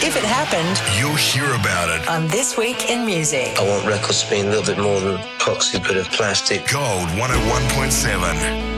If it happened, you'll hear about it. On This Week in Music. I want records to be a little bit more than a proxy bit of plastic. Gold 101.7.